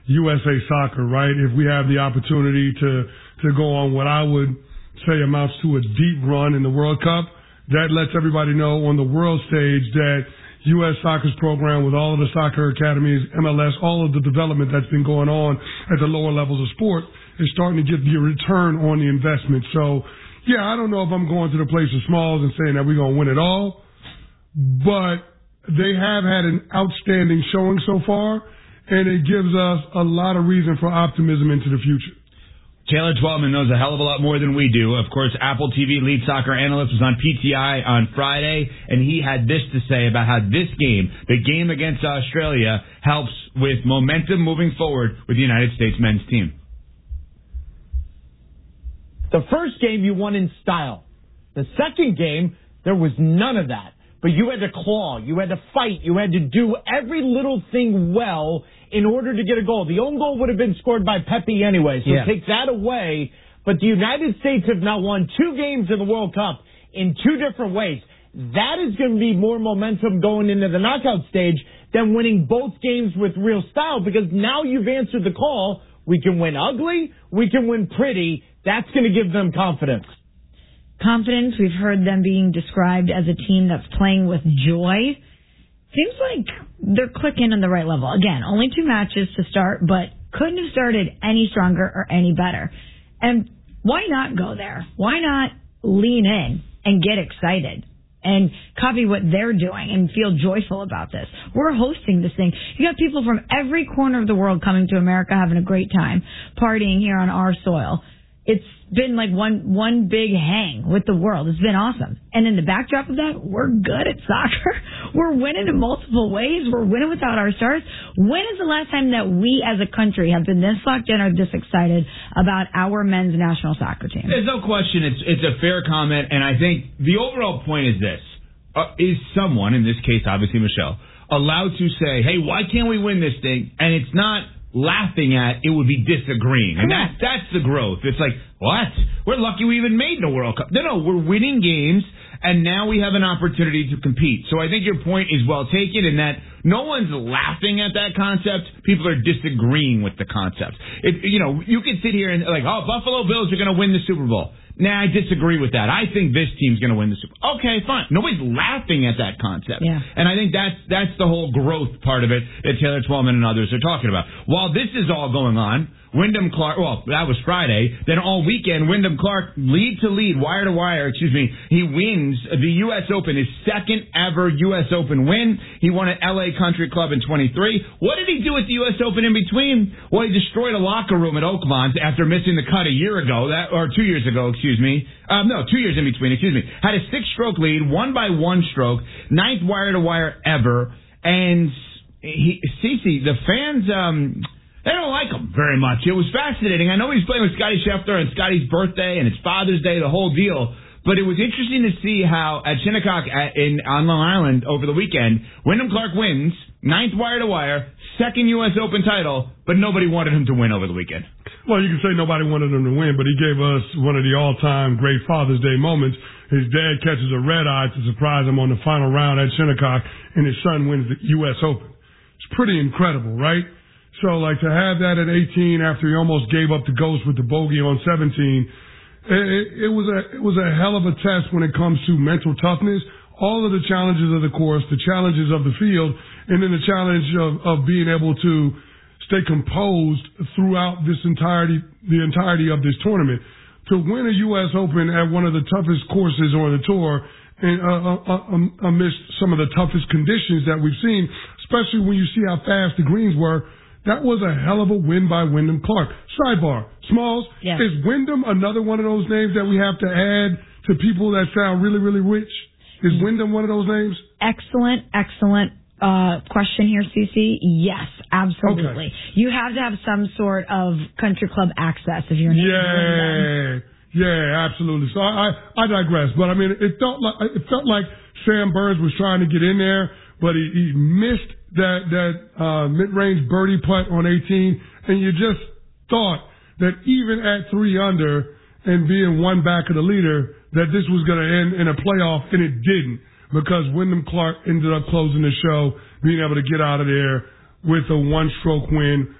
USA Soccer, right? If we have the opportunity to go on what I would say amounts to a deep run in the World Cup, that lets everybody know on the world stage that U.S. Soccer's program with all of the soccer academies, MLS, all of the development that's been going on at the lower levels of sport is starting to get the return on the investment. So, yeah, I don't know if I'm going to the place of Smalls and saying that we're going to win it all, but they have had an outstanding showing so far, and it gives us a lot of reason for optimism into the future. Taylor Twellman knows a hell of a lot more than we do. Of course, Apple TV lead soccer analyst was on PTI on Friday, and he had this to say about how this game, the game against Australia, helps with momentum moving forward with the United States men's team. The first game you won in style. The second game, there was none of that. But you had to claw, you had to fight, you had to do every little thing well in order to get a goal. The own goal would have been scored by Pepe anyway, so take that away. But the United States have now won 2 games in the World Cup in 2 different ways. That is going to be more momentum going into the knockout stage than winning both games with real style, because now you've answered the call. We can win ugly, we can win pretty. That's going to give them confidence. Confidence, we've heard them being described as a team that's playing with joy. Seems like they're clicking on the right level. Again, only 2 matches to start, but couldn't have started any stronger or any better. And why not go there? Why not lean in and get excited and copy what they're doing and feel joyful about this? We're hosting this thing. You got people from every corner of the world coming to America, having a great time, partying here on our soil. It's been like one big hang with the world. It's been awesome. And in the backdrop of that, we're good at soccer. We're winning in multiple ways. We're winning without our stars. When is the last time that we as a country have been this locked in or this excited about our men's national soccer team? There's no question. It's a fair comment, and I think the overall point is this. Is someone, in this case obviously Michelle, allowed to say, hey, why can't we win this thing? And it's not laughing at, it would be disagreeing. And that's the growth. It's like, what? We're lucky we even made the World Cup. No, we're winning games, and now we have an opportunity to compete. So I think your point is well taken in that no one's laughing at that concept. People are disagreeing with the concept. You can sit here and like, oh, Buffalo Bills are going to win the Super Bowl. Nah, I disagree with that. I think this team's going to win the Super Bowl. Okay, fine. Nobody's laughing at that concept. Yeah. And I think that's the whole growth part of it that Taylor Twellman and others are talking about. While this is all going on, Wyndham Clark, well, that was Friday. Then all weekend, Wyndham Clark, lead to lead, wire to wire, he wins the U.S. Open, his second ever U.S. Open win. He won at L.A. Country Club in 23. What did he do at the U.S. Open in between? Well, he destroyed a locker room at Oakmont after missing the cut a year ago, 2 years ago, 2 years in between, Had a 6-stroke lead, won by 1 stroke, 9th wire to wire ever. And Cece, the fans, they don't like him very much. It was fascinating. I know he's playing with Scotty Scheffler and Scotty's birthday and it's Father's Day, the whole deal. But it was interesting to see how at Shinnecock on Long Island over the weekend, Wyndham Clark wins, 9th wire to wire, second U.S. Open title, but nobody wanted him to win over the weekend. Well, you can say nobody wanted him to win, but he gave us one of the all-time great Father's Day moments. His dad catches a red eye to surprise him on the final round at Shinnecock, and his son wins the U.S. Open. It's pretty incredible, right? So, like, to have that at 18 after he almost gave up the ghost with the bogey on 17, it was a hell of a test when it comes to mental toughness, all of the challenges of the course, the challenges of the field, and then the challenge of being able to stay composed throughout the entirety of this tournament. To win a U.S. Open at one of the toughest courses on the tour and amidst some of the toughest conditions that we've seen, especially when you see how fast the greens were, that was a hell of a win by Wyndham Clark. Sidebar, Smalls, Is Wyndham another one of those names that we have to add to people that sound really, really rich? Is Wyndham one of those names? Excellent question here, Cece. Yes, absolutely. Okay. You have to have some sort of country club access if you're Wyndham. Yeah, absolutely. So I digress. But, I mean, it felt like Sam Burns was trying to get in there, but he missed that mid-range birdie putt on 18, and you just thought that even at 3 under and being one back of the leader, that this was going to end in a playoff, and it didn't, because Wyndham Clark ended up closing the show, being able to get out of there with a 1-stroke win